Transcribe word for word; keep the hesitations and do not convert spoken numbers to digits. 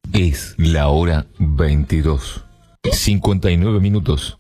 Es la hora veintidós. cincuenta y nueve minutos.